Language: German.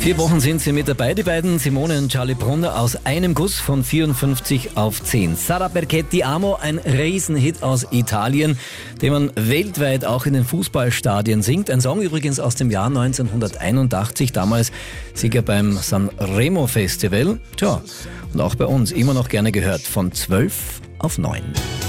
4 Wochen sind sie mit dabei, die beiden Simone und Charlie Brunner, aus einem Guss von 54 auf 10. Sarà perché ti amo, ein Riesenhit aus Italien, den man weltweit auch in den Fußballstadien singt. Ein Song übrigens aus dem Jahr 1981, damals Sieger beim Sanremo Festival. Tja, und auch bei uns immer noch gerne gehört, von 12 auf 9.